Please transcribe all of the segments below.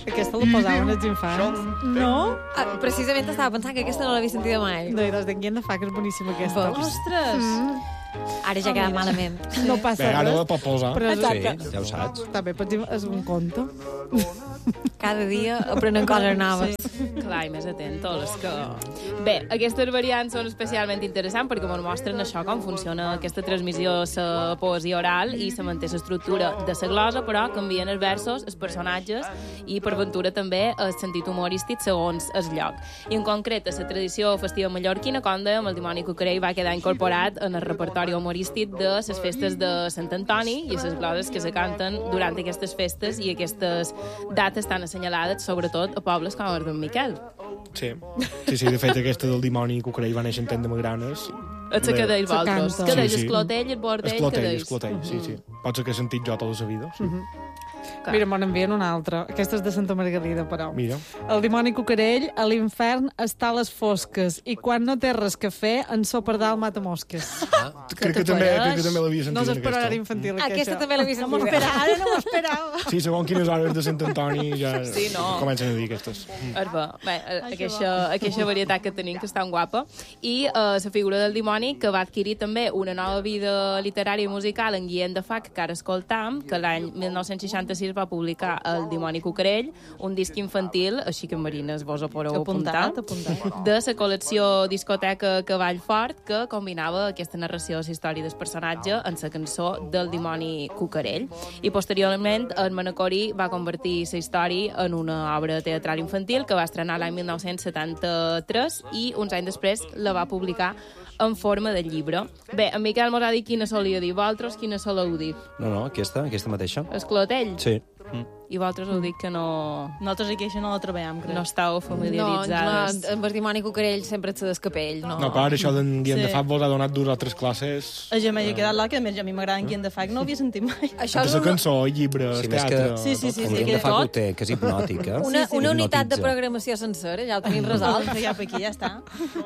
Aquesta la posaven els infants. No? Precisament estava pensant que aquesta no l'havia sentida mai. No, i des de qui en fa, que és boníssima aquesta. Ostres! Ara ja queda malament. No passa Bé, ara res. la pot posar. Però Sí, ja ho saps. també pots dir, és un conte. Cada dia aprenen coses noves. Clar, i més atent a les que... Bé, aquestes variants són especialment interessants perquè ens mostren això, com funciona aquesta transmissió, la poesia oral, i se manté l'estructura de la glosa, però canvien els versos, els personatges, i per ventura també el sentit humorístic segons el lloc. I en concret, a la tradició festiva mallorquina, com dèiem, el dimoni cucarell va quedar incorporat en el repertori humorístic de les festes de Sant Antoni i les gloses que se canten durant aquestes festes i aquestes dates tan assenyalades, sobretot a pobles com el d'en Miquel. Sí, de fet, aquesta del dimoni cucarell va néixer en temps de Magranes. El que deis vosaltres. canta. Que deis Sí, sí. esclotell, el bordell, que deis... Esclotell, sí. Pot ser que he sentit jo tota la vida. Sí. Mira, me'n envien una altra. Aquesta és de Santa Margalida, però. Mira. El dimoni cucarell a l'infern està a les fosques i quan no té res que fer, en so pardal mata mosques. Crec que també l'havia sentit. No és en per horari aquesta. infantil, Aquesta també l'havia No m'ho sentida. esperava, ara no m'ho esperava. Sí, segons quines hores de Sant Antoni ja Sí, no. comencen a dir aquestes. Bé, aquesta varietat que tenim, que és tan guapa. I la figura del dimoni, que va adquirir també una nova vida literària i musical en Guillem de Fac, que ara escoltam, que l'any 1966 va publicar El dimoni cucarell, un disc infantil, així que Marines vos ho podeu apuntar, de la col·lecció discoteca Cavall Fort, que combinava aquesta narració de la història del personatge en la cançó del dimoni cucarell. I posteriorment el Manacorí va convertir la història en una obra teatral infantil que va estrenar l'any 1973 i uns anys després la va publicar en forma de llibre. Bé, en Miquel mos ha dit quina solia dir. Vosaltres quina soleu dir? No, aquesta mateixa. Esclotell? Sí. I vosaltres heu dit que no... Nosaltres aquí això no la trobem, crec. No estàu familiaritzades. No, amb el dimoni cucarell sempre ets d'escapell. No, però ara això d'en Guillem Sí. de Fac vos ha donat 2 o 3 classes. A jo m'he quedat là, que a més a mi m'agrada en Guillem de Fac, no ho havia sentit mai. Això De és la una, cançó, llibres, Sí, més que... teatre... Sí, sí, sí, El sí, Guillem que de Fac ho tot. té, que és hipnòtic, eh? una unitat de Hipnotitza. programació sencera, ja ho tenim resolt. Ja per aquí ja està.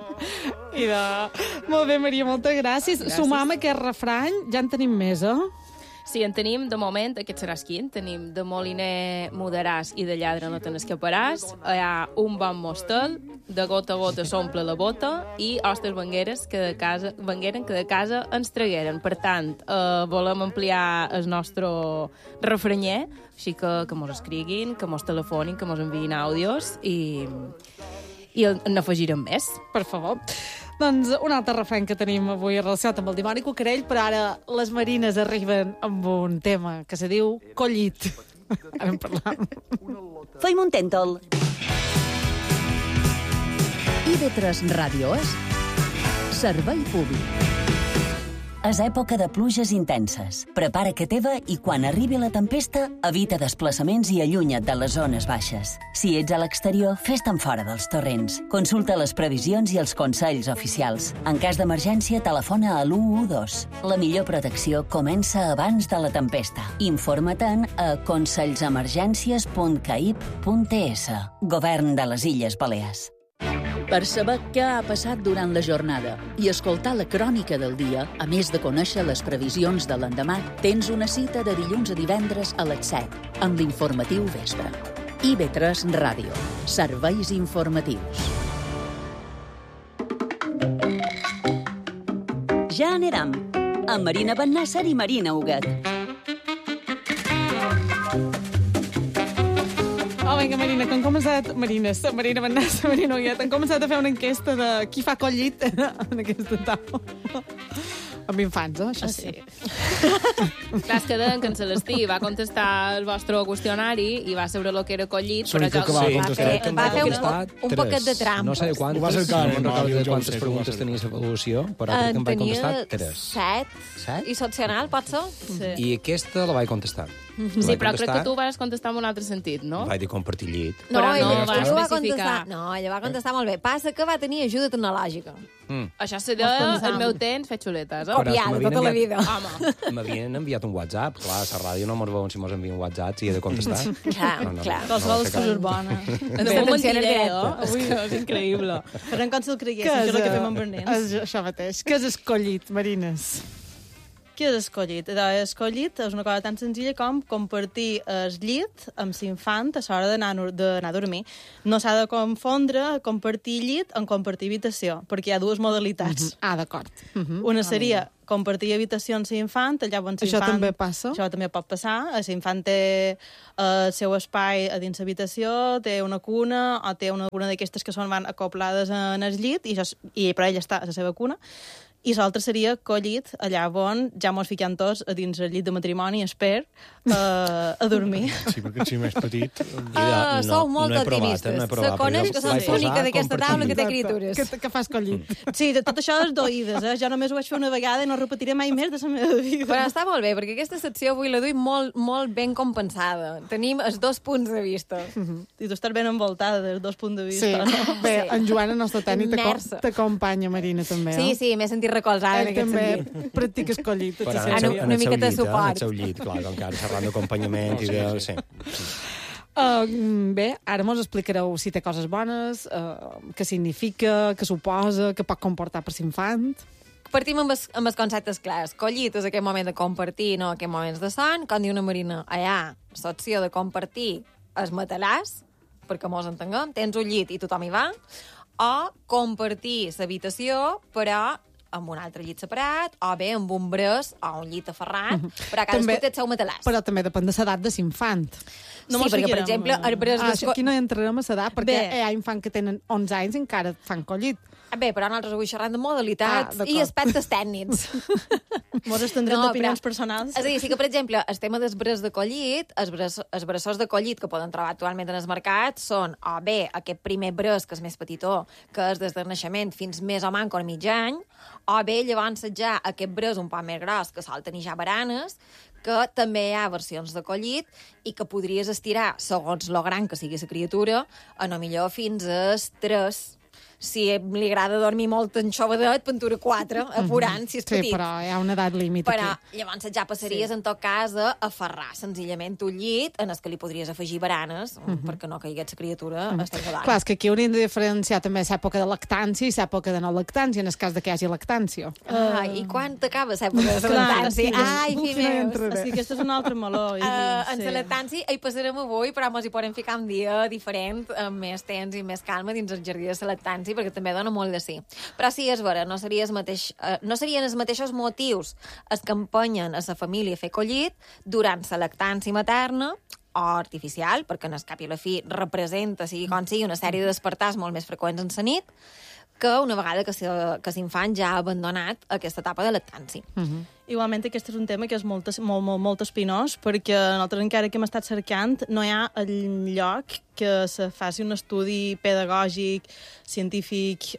I de... Molt bé, Maria, moltes gràcies. Sumar amb aquest refrany, ja en tenim més, eh? Sí, en tenim, de moment, aquest seràs quin. Tenim de moliner mudaràs i de lladre no te n'escaparàs. Hi ha un bon mostel, de gota a gota s'omple la bota i hostes vengueren que de casa ens tragueren. Per tant, volem ampliar el nostre refranyer, així que mos escriguin, que mos telefonin, que mos enviïn àudios i n'afegirem més. Per favor. Doncs un altre refrany que tenim avui relacionat amb el dimoni cucarell, però ara les Marines arriben amb un tema que se diu collit. Ara en parlam. Feim un tèntol. IB3 Ràdio és Servei Públic. És època de pluges intenses. Prepara que teva i quan arribi la tempesta, evita desplaçaments i allunya't de les zones baixes. Si ets a l'exterior, fes-te'n fora dels torrents. Consulta les previsions i els consells oficials. En cas d'emergència, telefona a l'112. La millor protecció comença abans de la tempesta. Informa-te'n a consells-emergències.caip.es. Govern de les Illes Balears. Per saber què ha passat durant la jornada i escoltar la crònica del dia, a més de conèixer les previsions de l'endemà, tens una cita de dilluns a divendres a les 7, amb l'informatiu vespre. IB3 Ràdio. Serveis informatius. Ja anirem. Amb Marina Bennàsser i Marina Huguet. Oh, vinga, Marina, que han començat... Marina Bennàsser, Marina Huguet, han començat a fer una enquesta de qui fa collit en aquesta taula. Amb infants, això sí. Clar, és que deien que en Celestí va contestar el vostre qüestionari i va saber el que era collit, Són però que va contestar. Va fer un poquet de tramp. No sé Ho va quantes, cercar, no no, recordo jo de ho quantes sé, preguntes ho va tenies d'avaluació, però crec que em vaig contestar 3. 7. 7? I l'opcional, pot ser? Sí. I aquesta la vaig contestar. Sí, però crec que tu vas contestar en un altre sentit, no? Vaig dir compartir llit. Però no ella va va especificar. contestar. No, ella va contestar molt bé. Passa que va tenir ajuda tecnològica. Això se deia el meu temps fer xuletes, eh? Però és que Copiada m'havien tota la enviat- vida. Home, M'havien enviat un WhatsApp. Clar, a la ràdio no mos veuen si mos envien un WhatsApp i he de contestar. Clar, clar. Qualsevol sé excusa com. urbana. ens feu mentider, és que és increïble. Farem com si el creguessin, això és el que fem amb Bernens. Això mateix. Què és escollit, Marines? Què és escollit? Escollit és una cosa tan senzilla com compartir el llit amb l'infant a l'hora d'anar a dormir. No s'ha de confondre compartir llit amb compartir habitació, perquè hi ha dues modalitats. D'acord. Una seria compartir habitació amb l'infant, allà on Això també passa? Això també pot passar. L'infant té el seu espai a dins l'habitació, té una cuna, o té una cuna d'aquestes que van acoplades en el llit, i per ell està a la seva cuna. I l'altre seria collit allà on ja mos fiquem tots a dins el llit de matrimoni, a dormir. Sí, perquè si més petit... Sou molt optimistes. Se coneix que som l'única d'aquesta taula que té criatures. Que fas collit. Sí, tot això és d'oïdes, Jo només ho vaig fer una vegada i no repetiré mai més de la meva vida. Però està molt bé, perquè aquesta secció avui la duim molt ben compensada. Tenim els dos punts de vista. I tu estàs ben envoltada dels dos punts de vista, Sí. no? Bé, en Joan, el nostre tècnic, Immersa. t'acompanya, Marina, també. Sí, m'he sentit recolzada en Ell aquest també sentit. practica escollit. Però una miqueta de suport. En el seu llit, clar, com que ara xerrant d'acompanyament i de... Sí. Bé, ara mos explicareu si té coses bones, què significa, què suposa, què pot comportar per l'infant. Partim amb els conceptes clars. Collit és aquest moment de compartir, no aquests moments de son. Com diu una Marina, allà l'opció de compartir el matalàs, perquè mos entenguem, tens un llit i tothom hi va, o compartir l'habitació, però amb un altre llit separat, o bé amb un braç o un llit aferrat, però cadascú té el seu matalàs. Però també depèn de l'edat de l'infant. No sí, perquè, per exemple, el braç... Aquí no entrarem a l'edat, perquè Bé. hi ha infants que tenen 11 anys i encara fan collit. Bé, però nosaltres avui xerrant de modalitats d'acord. i aspectes tècnics. Mos estendrem d'opinions personals. És a dir, sí que, per exemple, el tema dels braços de collit, els braços de collit que poden trobar actualment en el mercat són, o bé, aquest primer braç, que és més petitó, que és des del naixement fins més o manco a mig any, o bé, llavors ja aquest braç un poc més gros, que sol tenir ja baranes, que també hi ha versions de collit i que podries estirar, segons lo gran que sigui la criatura, a no millor fins als 3. Si li agrada dormir molt en xovadet, pentura 4, apurant, si és petit. Sí, però hi ha una edat límit Però aquí. llavors ja passaries, en tot cas, a aferrar senzillament un llit en el que li podries afegir baranes, perquè no caigués la criatura estem davant. Clar, és que aquí hauríem de diferenciar també l'època de lactància i l'època de no lactància, en el cas de que hi hagi lactància. I quan t'acaba l'època de la lactància? Ai, fi meus! Sí, aquest és un altre meló. En la lactància hi passarem avui, però ens hi podem ficar un dia diferent, amb més temps i més calma dins el jardí de la lactància, perquè també dona molt de sí. Però sí, és vera, no serien els mateixos motius els que empenyen a la família a fer collit durant la lactància materna o artificial, perquè en el cap i la fi representa, sigui com sigui, una sèrie de despertars molt més freqüents en la nit, que una vegada que l'infant ja ha abandonat aquesta etapa de lactància. Igualment, aquest és un tema que és molt espinós, perquè nosaltres, encara que hem estat cercant, no hi ha lloc que se faci un estudi pedagògic, científic,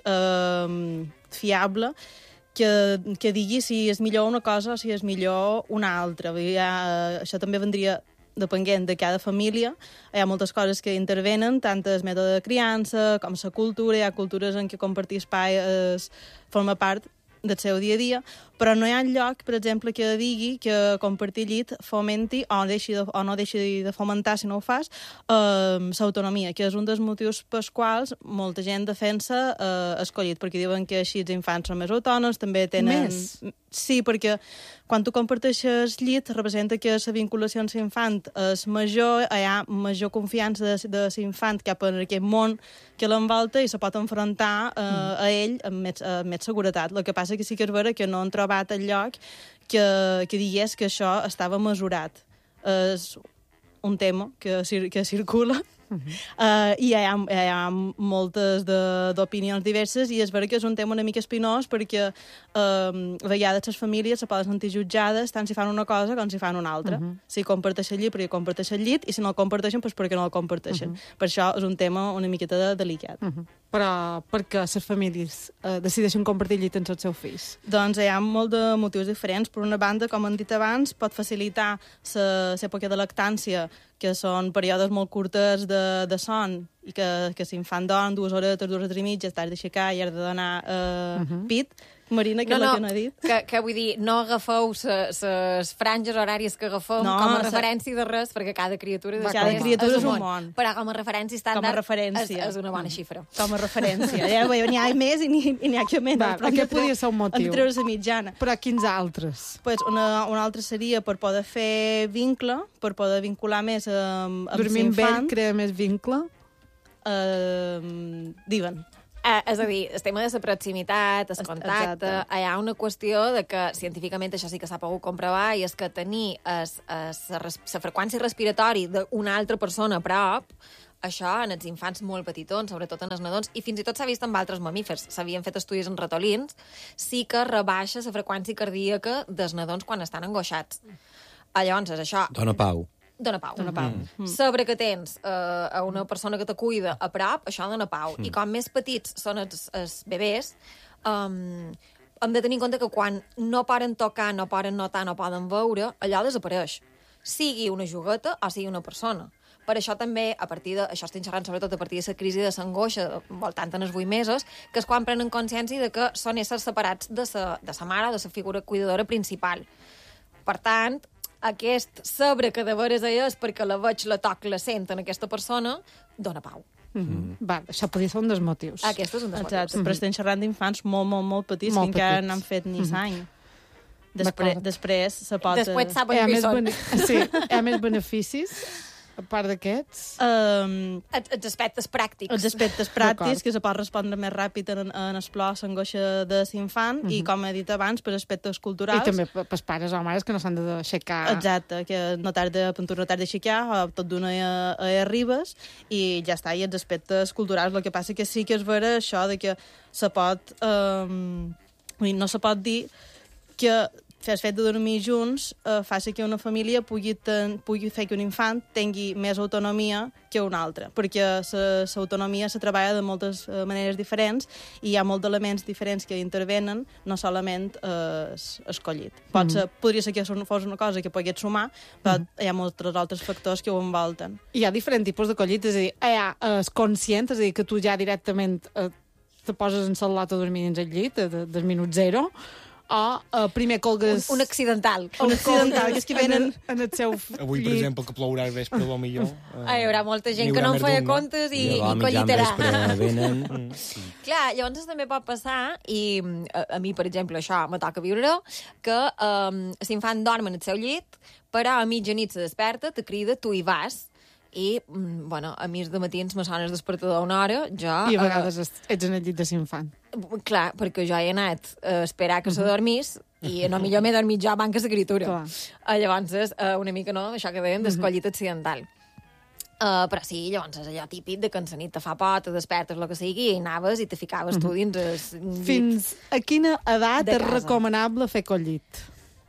fiable, que digui si és millor una cosa o si és millor una altra. Això també vendria depenent de cada família. Hi ha moltes coses que intervenen, tant el mètode de criança com la cultura. Hi ha cultures en què compartir espai forma part del seu dia a dia, però no hi ha lloc, per exemple, que digui que compartir llit fomenti o no deixi de fomentar, si no ho fas, l'autonomia, que és un dels motius pels quals molta gent defensa escollit, perquè diuen que així els infants són més autònoms, també tenen... Més? Sí, perquè quan tu comparteixes llit representa que la vinculació amb l'infant és major, hi ha major confiança de l'infant cap en aquest món que l'envolta i se pot enfrontar a ell amb més seguretat. El que passa que sí que és vera que no han trobat el lloc que digués que això estava mesurat. És un tema que circula i hi ha moltes d'opinions diverses i és vera que és un tema una mica espinós perquè a vegades les famílies se poden sentir jutjades tant si fan una cosa com si fan una altra. Si comparteixen llit perquè comparteixen llit i si no el comparteixen doncs perquè no el comparteixen. Per això és un tema una miqueta delicat. Però per què les famílies decideixen compartir llit amb els seus fills? Doncs hi ha molt de motius diferents. Per una banda, com hem dit abans, pot facilitar l'època de lactància, que són períodes molt curtes de son i que si l'infant dorm 2 horetes, 2 horetes i mitja, t'has d'aixecar i has de donar pit, Marina, que és la que no ha dit. Que vull dir, no agafeu les franges horàries que agafeu com a referència de res, perquè cada criatura és un món. Però com a referència estàndard és una bona xifra. Com a referència. N'hi ha més i n'hi ha que menys. Aquest podria ser un motiu. Hem de treure la mitjana. Però quins altres? Pues un altre seria per poder fer vincle, per poder vincular més amb dormir amb ell crea més vincle? Diuen. És a dir, el tema de la proximitat, el contacte, hi ha una qüestió de que científicament això sí que s'ha pogut comprovar, i és que tenir la freqüència respiratori d'una altra persona a prop, això en els infants molt petitons, sobretot en els nadons, i fins i tot s'ha vist amb altres mamífers. S'havien fet estudis en ratolins, sí que rebaixa la freqüència cardíaca dels nadons quan estan angoixats. Llavors, això... Dona pau. Dona pau. Sobre que tens a una persona que te cuida a prop, això dona pau. I com més petits són els bebès, hem de tenir en compte que quan no poden tocar, no poden notar, no poden veure, allò desapareix. Sigui una jugueta o sigui una persona. Per això també, això estem xerrant sobretot a partir de la crisi de l'angoixa, voltant en els 8 mesos, que és quan prenen consciència de que són éssers separats de sa mare o de la figura cuidadora principal. Per tant, aquest saber que de veres és perquè la veig, la toc, la sent en aquesta persona, dona pau. Això podria ser un dels motius. Aquest és un dels motius. Però estem xerrant d'infants molt petits que encara no han fet ni l'any. Després se pot... Després saben qui són. Sí, hi ha més beneficis, a part d'aquests? Els aspectes pràctics. Els aspectes pràctics, que se pot respondre més ràpid en el plor, l'angoixa de l'infant, i, com he dit abans, per aspectes culturals. I també pels pares o mares que no s'han d'aixecar. Exacte, que no t'has d'aixecar, o tot d'una arribes, i ja està, i els aspectes culturals. El que passa que sí que és vera això de que se pot... no se pot dir que el fet de dormir junts faci que una família pugui fer que un infant tingui més autonomia que un altre, perquè l'autonomia se treballa de moltes maneres diferents i hi ha molts elements diferents que intervenen, no solament escollit. Podria ser que fos una cosa que pogués sumar, però hi ha molts altres factors que ho envolten. Hi ha diferents tipus de collit, és a dir, hi ha conscient, és a dir, que tu ja directament te poses en la lata a dormir dins el llit, del minut zero, o primer colgues... Un accidental. Un accidental, que és que venen en el seu avui, per exemple, que plourà al vespre, o millor... Hi haurà molta gent que no en feia comptes i collitarà. Clar, llavors també pot passar, i a mi, per exemple, això me toca viure-ho, que l'infant dorm en el seu llit, però a mitjanit se desperta, te crida, tu hi vas, i, a mi de matins me sona el despertador una hora, jo... I a vegades ets en el llit de l'infant. Clar, perquè jo he anat a esperar que se dormís i no millor m'he dormit jo abans que l'escriptura. Llavors, una mica, no?, això que dèiem d'escollit accidental. Però sí, llavors és allò típic de que en la nit te fa por, te despertes, el que sigui, i anaves i te ficaves tu dins el llit. Fins a quina edat és recomanable fer collit?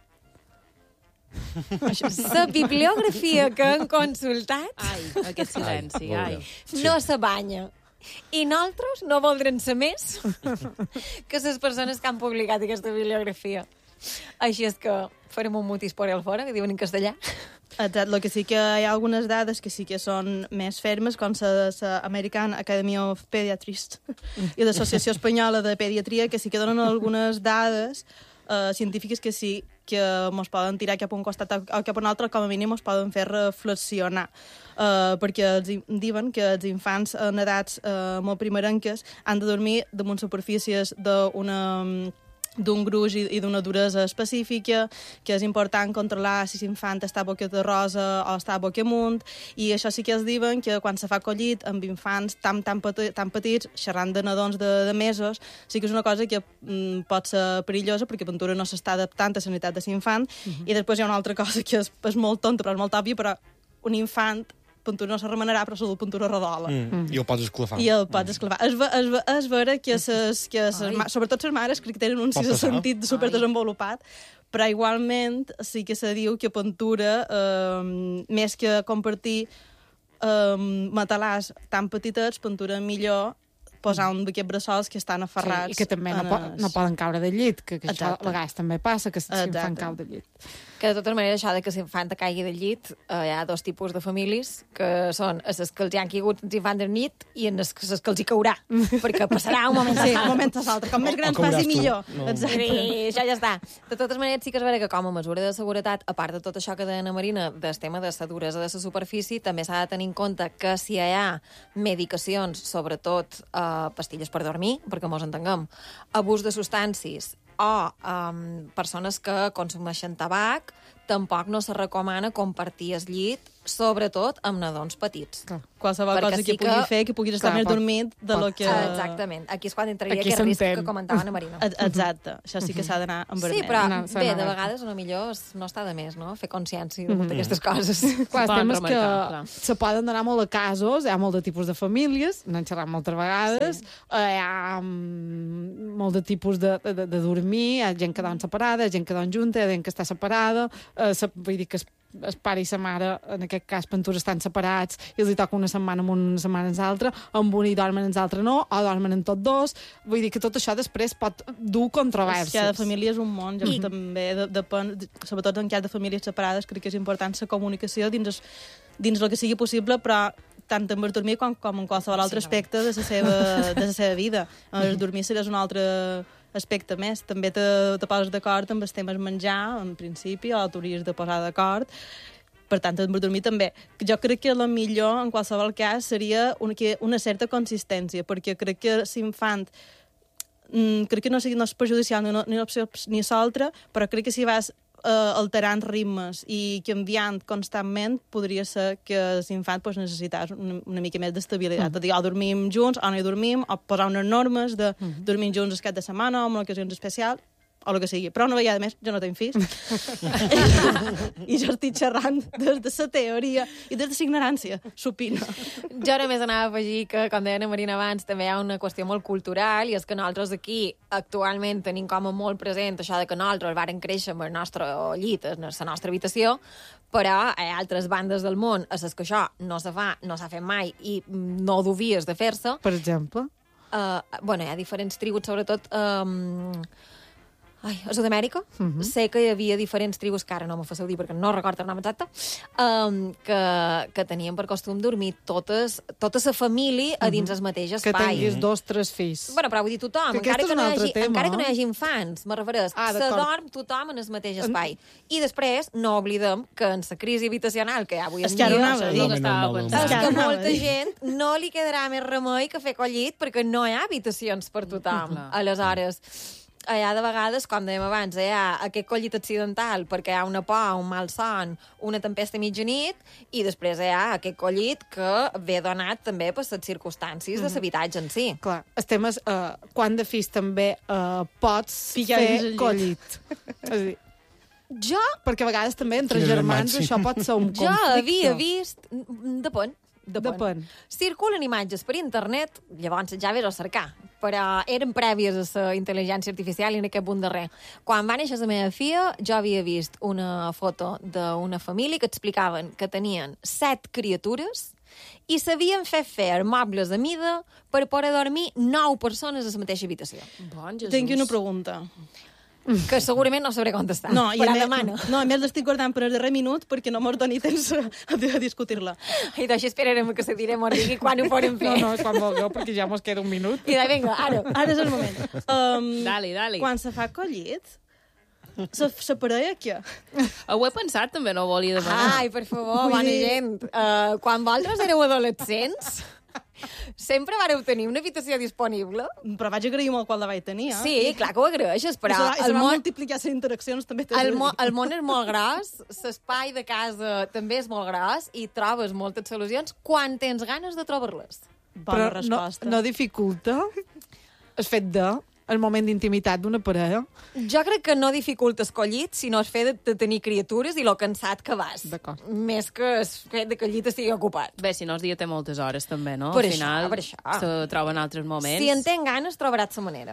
La bibliografia que han consultat... Ai, aquest silenci, ai. No se banya. I nosaltres no voldrem ser més que les persones que han publicat aquesta bibliografia. Així és que farem un mutis por el fora, que diuen en castellà. Exacte, el que sí que hi ha algunes dades que sí que són més fermes, com la American Academy of Pediatrists i l'Associació Espanyola de Pediatria, que sí que donen algunes dades científiques que sí que ens poden tirar cap a un costat o cap a un altre, com a mínim ens poden fer reflexionar. Perquè diuen que els infants en edats molt primerenques han de dormir damunt superfícies d'un gruix i d'una duresa específica, que és important controlar si l'infant està boca de rosa o està boca amunt, i això sí que es diuen que quan se fa collit amb infants tan petits, xerrant de nadons de mesos, sí que és una cosa que pot ser perillosa perquè Ventura no s'està adaptant a la sanitat de l'infant, i després hi ha una altra cosa que és molt tonta però és molt òbvia, però un infant Ventura no se remenarà, però la Ventura rodola. I el pots esclafar. I el pots esclafar. És vera que sobretot les mares crec que tenen un sisè sentit superdesenvolupat, però igualment sí que se diu que Ventura, més que compartir matalars tan petitets, Ventura millor posar un d'aquests bressols que estan aferrats. I que també no poden caure del llit, que això a vegades també passa, que s'infant cau del llit. Que de totes maneres, això de que l'infant caigui del llit, hi ha dos tipus de famílies, que són les que els hi han caigut els infants del llit i les que els hi caurà, perquè passarà un moment Sí, un moment a l'altre. Com més grans passi, millor. No. Exacte. Sí, això ja està. De totes maneres, sí que és vera que com a mesura de seguretat, a part de tot això que deia Ana Marina, del tema de la duresa de la superfície, també s'ha de tenir en compte que si hi ha medicacions, sobretot pastilles per dormir, perquè mos entenguem, abús de substàncies o persones que consumeixen tabac, tampoc no se recomana compartir el llit, sobretot amb nadons petits. Qualsevol Perquè cosa sí que pugui fer que puguis estar més dormit de lo que... Exactament. Aquí és quan entraria Aquí aquest risc s'entén. que comentava Ana Marina. Exacte. Això sí que s'ha d'anar amb vermell. Sí, però No, s'ha bé, d'anar. de vegades no millor no està de més, no? Fer consciència de moltes d'aquestes coses. Clar, el Poden tema és que remarcar, clar. se poden donar molt de casos, hi ha molt de tipus de famílies, n'hem xerrat moltes vegades, hi ha molt de tipus de dormir, hi ha gent que dorm separada, hi ha gent que dorm junta, hi ha gent que està separada, vull dir que el pare i la mare, en aquest cas, pentura, estan separats i els hi toca una setmana amb un, una setmana amb l'altra, amb un hi dormen amb l'altre no, o dormen en tots dos. Vull dir que tot això després pot dur controvèrsies. Cada família és un món, jo també depèn, sobretot en cas de famílies separades, crec que és important la comunicació dins el que sigui possible, però tant en dormir com en qualsevol altre aspecte de la seva vida. El dormir serà un altre aspecte més. També te poses d'acord amb els temes menjar, en principi, o t'hauries de posar d'acord. Per tant, per dormir també. Jo crec que el millor, en qualsevol cas, seria una certa consistència, perquè crec que l'infant crec que no és perjudicial ni una opció ni l'altra, però crec que si vas alterant ritmes i canviant constantment, podria ser que l'infant necessités una mica més d'estabilitat. O dormim junts, o no hi dormim, o posar unes normes de dormir junts el cap de setmana o en ocasions especials, o el que sigui. Però una vegada més, jo no tinc fills. I jo estic xerrant des de la teoria i des de la ignorància, supina. Jo només anava a afegir que, com deia Ana Marina abans, també hi ha una qüestió molt cultural, i és que nosaltres aquí actualment tenim com a molt present això de que nosaltres varen créixer amb el nostre llit, en la nostra habitació, però hi ha altres bandes del món a les que això no s'ha fet mai i no duvies de fer-se. Per exemple? Bueno, hi ha diferents tribus, sobretot... a Sud-amèrica, sé que hi havia diferents tribus, que ara no me faceu dir perquè no recordo el nom exacte, que tenien per costum dormir tota la família a dins el mateix espai. Que tinguis 2 o 3 fills. Bueno, però vull dir tothom, Que aquest és un altre tema. encara que no hi hagi infants, me refereix, se d'acord. dorm tothom en el mateix espai. I després no oblidem que en la crisi habitacional que hi ha avui en És que ara dia, anava a dir. És el que estava pensant. és que anava a molta dir. gent no li quedarà més remei que fer collit perquè no hi ha habitacions per tothom. Clar. Aleshores, hi ha de vegades, com dèiem abans, hi ha aquest collit accidental perquè hi ha una por, un mal son, una tempesta a mitjanit, i després hi ha aquest collit que ve donat també per les circumstàncies de l'habitatge en si. Clar, el tema és quan de fills també pots Ficar dins el fer llit. collit. És a dir, Jo perquè a vegades també entre Quin és el germans màxim? això pot ser un conflicte. Jo havia vist... Depèn. Depèn. Circulen imatges per internet, llavors ja vés a cercar, però eren prèvies a la intel·ligència artificial i en aquest punt darrer. Quan va néixer la meva filla, jo havia vist una foto d'una família que explicaven que tenien 7 criatures i sabien fer mobles a mida per poder dormir 9 persones a la mateixa habitació. Bon Jesús. Tinc una pregunta. Que segurament no sabré contestar, No, però a demano. a més l'estic guardant per el darrer minut perquè no mos doni temps a discutir-la. I d'això esperarem que se direm o digui quan ho podem fer. No, quan vulgueu, perquè ja mos queda un minut. I de, vinga, ara. Ara és el moment. Dali. Quan se fa collit, se parella què? Ho he pensat, també no ho volia demanar. Ai, per favor, Vull bona dir- gent. Quan vosaltres éreu adolescents, sempre vareu tenir una habitació disponible? Però vaig agrair molt quan la vaig tenir, eh? Sí, clar que ho agraeixes, però I se van multiplicar les interaccions, també t'he de el dir. món és molt gros, l'espai de casa també és molt gros i trobes moltes solucions quan tens ganes de trobar-les. Bona Però resposta. no dificulta el fet el moment d'intimitat d'una parella. Jo crec que no dificulta escollit, sinó el fet de tenir criatures i lo cansat que vas. D'acord. Més que el fet de que el llit estigui ocupat. Bé, si no el dia té moltes hores, també, no? Per Al això, final, per això. se troben altres moments. Si en tens ganes, trobaràs la manera.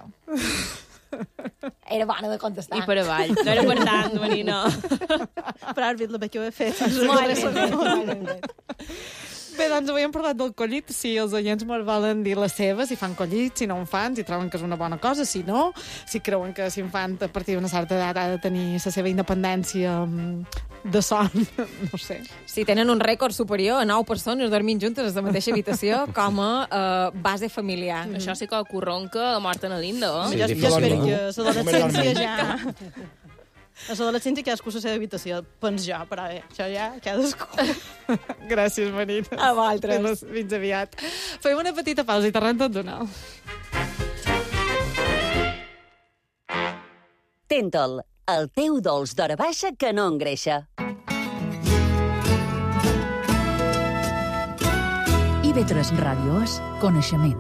Era bona de contestar. I per avall. No era per tant, Marina. Però has vist la que ho he fet. Molt bé. Bé, doncs avui hem parlat del collit. Si els oients me'n volen dir les seves, si fan collit, si no en fan, si troben que és una bona cosa, si no, si creuen que si en fan a partir d'una certa edat ha de tenir la seva independència de son, no sé. Si tenen un rècord superior a 9 persones dormint juntes a la mateixa habitació com a base familiar. Això sí que corronca mort en l'Indo. Sí, jo espero que l'adolescència ja... A l'adolescència cadascú a la seva habitació, pens jo, però bé, això ja cadascú. Gràcies, Marina. A vosaltres. Fins aviat. Fem una petita pausa i tornem tot d'una. Tentol, el teu dolç d'hora baixa que no engreixa. IB3 Ràdio és coneixement.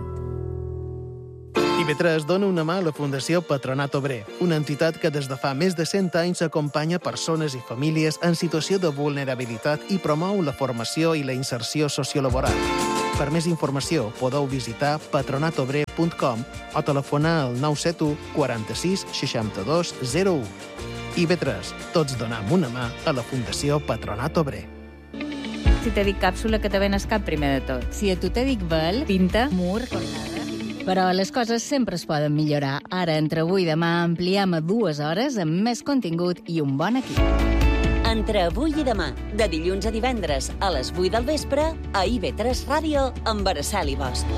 IB3 dona una mà a la Fundació Patronat Obrer, una entitat que des de fa més de 100 anys acompanya persones i famílies en situació de vulnerabilitat i promou la formació i la inserció sociolaboral. Per més informació podeu visitar patronatobrer.com o telefonar al 971 46 62 01. IB3, tots donem una mà a la Fundació Patronat Obrer. Si te dic càpsula, que te ven escap primer de tot. Si a tu te dic vel, pinta, mur, cornada... Però les coses sempre es poden millorar. Ara, entre avui i demà, ampliem a 2 hores amb més contingut i un bon equip. Entre avui i demà, de dilluns a divendres a les 8 del vespre, a IB3 Ràdio amb Araceli Bosch.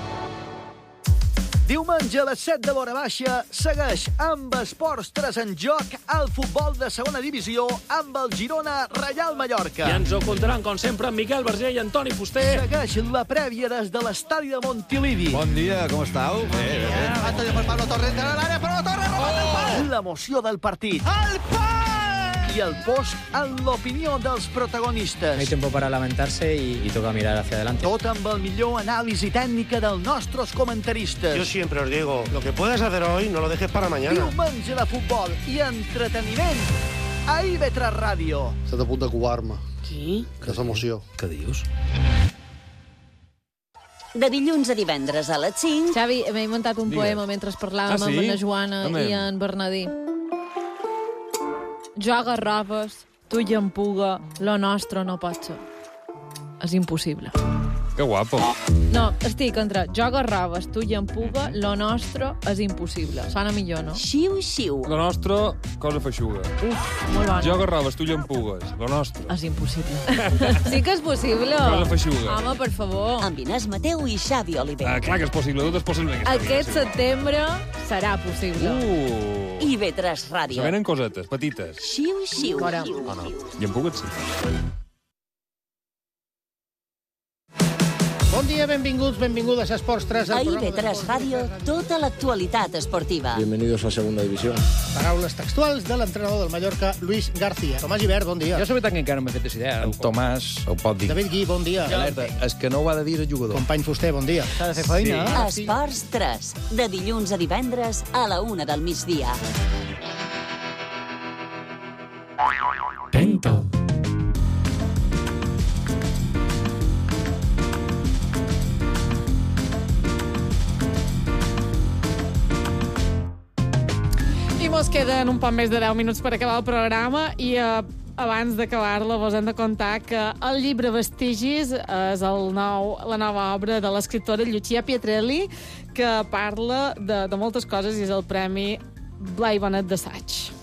Diumenge a les 7 de l'hora baixa segueix amb Esports 3 en joc el futbol de segona divisió amb el Girona Reial Mallorca. I ens ho contaran, com sempre, amb Miquel Verger i Antoni Fuster. Segueix la prèvia des de l'estadi de Montilivi. Bon dia, com estàu? Antonio per Pablo Torres de l'àrea, però la Torre remata el pal. L'emoció del partit. El pal! I el post en l'opinió dels protagonistes. No hay tiempo para lamentarse y toca mirar hacia adelante. Tot amb el millor anàlisi tècnica dels nostres comentaristes. Yo siempre os digo, lo que puedes hacer hoy no lo dejes para mañana. Diumenge de futbol i entreteniment a IB3 Ràdio. Estat a punt de covar-me. Qui? Que és emoció. Què dius? De dilluns a divendres a les 5... Xavi, m'he muntat un poema mentre parlàvem amb la Joana i en Bernadí. Joga robes, tu i en puga, lo nostre no pot ser. És impossible. Que guapo. No, estic entre joga robes, tu i en puga, lo nostre és impossible. Sona millor, no? Xiu, xiu. Lo nostre, cosa feixuga. Uf, molt bon. Joga robes, tu i empugues. Lo nostre. És impossible. Sí que és possible. Cosa feixuga. Home, per favor. Amb Inés Mateu i Xavi Oliver. Clar que és possible, tot és possible. Aquest setembre serà possible. IB3 Ràdio. Se venen cosetes, petites. Xiu, xiu. Fora. No. I empugues, sí. Bon dia, benvinguts, benvingudes a Esports 3. A IB3 Ràdio, tota l'actualitat esportiva. Bienvenidos a Segunda División. Paraules textuals de l'entrenador del Mallorca, Luis García. Tomàs Gibert, bon dia. Jo sobre tant que encara no m'he fet idea. En Tomàs ho pot dir. David Gui, bon dia. Alerta, és que no ho ha de dir el jugador. Company Fuster, bon dia. S'ha de fer feina. Sí. Esports 3, de dilluns a divendres a la 1 del migdia. Tentol. Mos queden un poc més de 10 minuts per acabar el programa i abans d'acabar-la vos hem de contar que el llibre Vestigis és la nova obra de l'escriptora Lucia Pietrelli, que parla de moltes coses i és el Premi Blai Bonet d'Assaig.